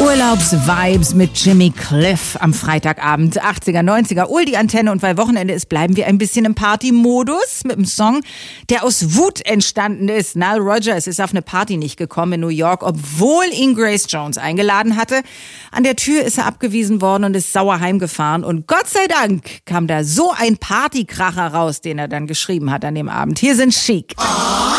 Urlaubsvibes mit Jimmy Cliff am Freitagabend, 80er, 90er. Die Antenne, und weil Wochenende ist, bleiben wir ein bisschen im Party-Modus mit einem Song, der aus Wut entstanden ist. Nile Rodgers ist auf eine Party nicht gekommen in New York, obwohl ihn Grace Jones eingeladen hatte. An der Tür ist er abgewiesen worden und ist sauer heimgefahren. Und Gott sei Dank kam da so ein Partykracher raus, den er dann geschrieben hat an dem Abend. Hier sind Chic.